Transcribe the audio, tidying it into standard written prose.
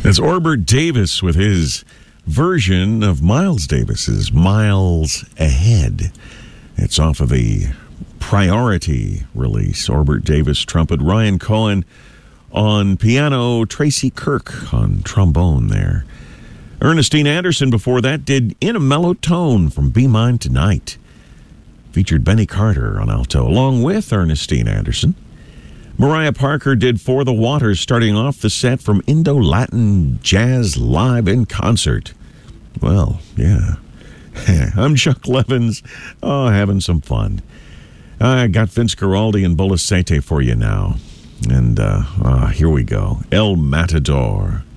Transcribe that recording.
That's Orbert Davis with his version of Miles Davis's Miles Ahead. It's off of the Priority release. Orbert Davis, trumpet, Ryan Cohen on piano, Tracy Kirk on trombone there. Ernestine Anderson before that did In a Mellow Tone from Be Mine Tonight. Featured Benny Carter on alto, along with Ernestine Anderson. Mariah Parker did For the Waters, starting off the set from Indo-Latin Jazz Live in Concert. Well, yeah. I'm Chuck Levins. Oh, having some fun. I got Vince Guaraldi and Bola Sete for you now. And here we go. El Matador.